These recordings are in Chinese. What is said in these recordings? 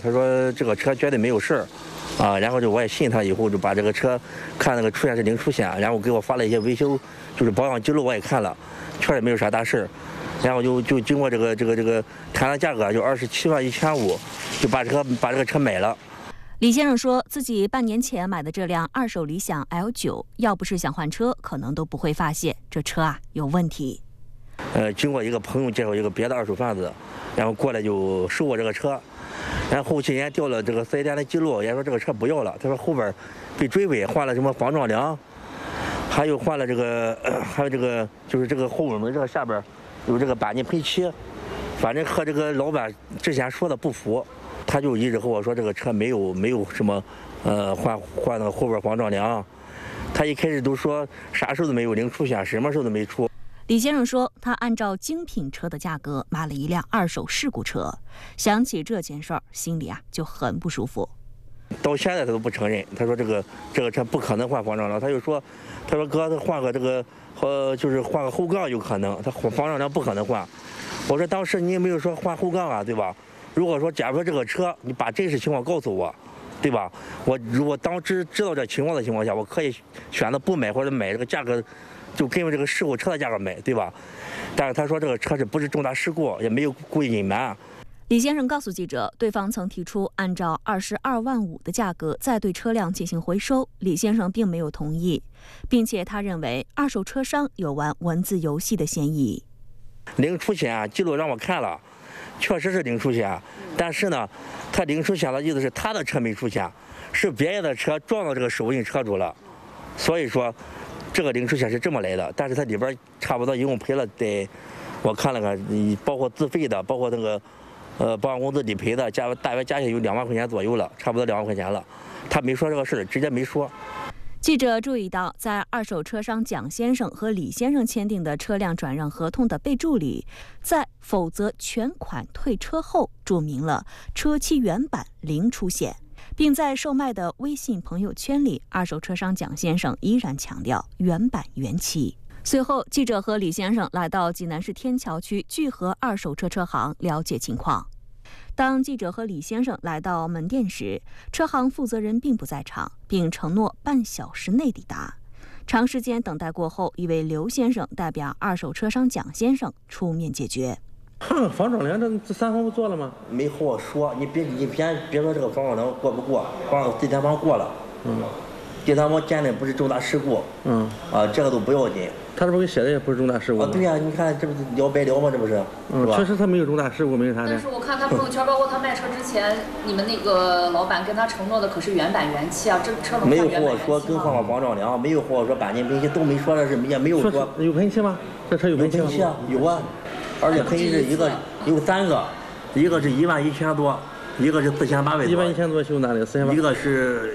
他说这个车绝对没有事儿，啊，然后我也信他，以后就把这个车看那个出险是零出险，然后给我发了一些维修，就是保养记录我也看了，确实没有啥大事儿，然后就经过这个谈了价格，就271500，就把这个车买了。 李先生说自己半年前买的这辆二手理想 L9，要不是想换车，可能都不会发现这车有问题。 经过一个朋友介绍，一个别的二手贩子，然后过来就收我这个车，然后后期人家调了这个4S店的记录，人家说这个车不要了，他说后边被追尾，换了什么防撞梁，还有换了还有就是这个后尾门这个下边有这个钣金喷漆，反正和这个老板之前说的不符，他就一直和我说这个车没有什么换那个后边防撞梁，他一开始都说啥时候都没有零出险，什么时候都没出。 李先生说，他按照精品车的价格买了一辆二手事故车，想起这件事儿，心里就很不舒服。 到现在他都不承认，他说这个车不可能换防撞梁，他说哥，他换个就是换个后杠有可能，他防撞梁不可能换。我说当时你也没有说换后杠啊，对吧？如果说假如说这个车你把真实情况告诉我，对吧？我如果当时知道这情况的情况下，我可以选择不买或者买这个价格。就根据这个事故车的价格买，对吧？但是他说这个车不是重大事故，也没有故意隐瞒。 李先生告诉记者，对方曾提出按照22.5万的价格再对车辆进行回收，李先生并没有同意，并且他认为二手车商有玩文字游戏的嫌疑。 零出险记录让我看了，确实是零出险，但是呢，他零出险的意思是他的车没出险，是别人的车撞到这个手印车主了，所以说。这个零出险是这么来的，但是它里边差不多一共赔了我看了看，包括自费的，包括那个保险公司理赔的，大约加起来有2万块钱左右了，差不多2万块钱了。他没说这个事，直接没说。 记者注意到，在二手车商蒋先生和李先生签订的车辆转让合同的备注里，在否则全款退车后注明了车漆原版零出险。并在售卖的微信朋友圈里，二手车商蒋先生依然强调原版原漆。随后，记者和李先生来到济南市天桥区聚合二手车行了解情况。当记者和李先生来到门店时，车行负责人并不在场，并承诺半小时内抵达。长时间等待过后，一位刘先生代表二手车商蒋先生出面解决。 防撞梁这3方不做了吗？ 没和我说，你别说这个防撞梁过不过，第三方过了，第三方鉴定不是重大事故，这个都不要紧。 他这不给写的也不是重大事故吗？ 对呀，你看这不是聊白聊吗？这不是？ 确实他没有重大事故，没有啥的。 但是我看他朋友圈，包括他卖车之前，你们那个老板跟他承诺的可是原版原漆啊，这车能没有和我说更换个防撞梁，没有和我说钣金喷漆，都没说这是，也没有说有喷漆吗？这车有喷漆吗？ 有啊。而且喷漆是一个有3个，一个是11000多，一个是4800多。 11000多修哪里？4800。 一个是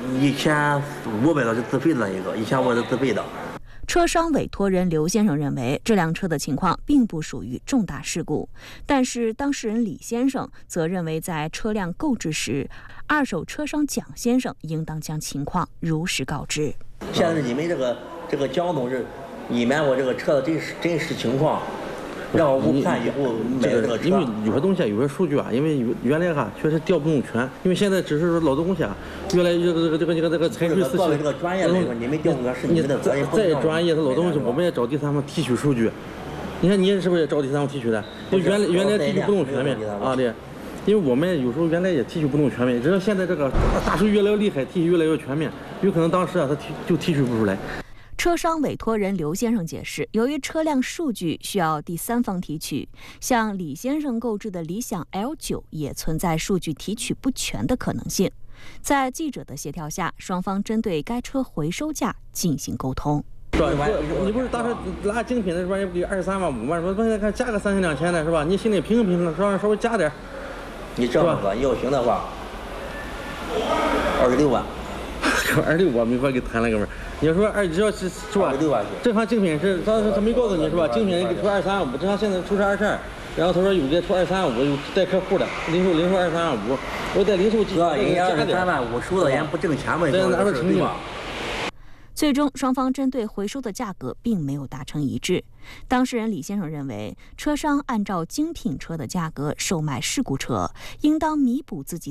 1500多是自费的，一个1500是自费的。 车商委托人刘先生认为，这辆车的情况并不属于重大事故，但是当事人李先生则认为，在车辆购置时，二手车商蒋先生应当将情况如实告知。 现在你们这个江总是隐瞒我这个车的真实情况。让我误判以后买这个车， 因为有些东西有些数据因为原来确实调不动全，因为现在只是说老多东西越来越这个财税司作为这个专业来说，你们调动是你们的责任。 再专业，他老东西我们也找第三方提取数据。你看你是不是也找第三方提取的？就原来提取不动全面对，因为我们有时候原来也提取不动全面，只是现在这个大数据越来越厉害，提取越来越全面，有可能当时他提取不出来。 车商委托人刘先生解释，由于车辆数据需要第三方提取，像李先生购置的理想 L9 也存在数据提取不全的可能性。在记者的协调下，双方针对该车回收价进行沟通。 你不是当时拿精品的是吧？也不给23万5万，说现在看加个3000、2000的是吧？你心里平衡，稍微加点。 你这么说，要行的话，26万。 26我没法给谈了，哥们儿。你要说只要是吧？正常精品是他没告诉你是吧？精品给出23万5，正常现在出是22，然后他说有的出23万5，有带客户的零售23万5，我带零售哥，人家23万5收的人不挣钱嘛， 这拿出成绩嘛。 最终，双方针对回收的价格并没有达成一致。当事人李先生认为，车商按照精品车的价格售卖事故车，应当弥补自己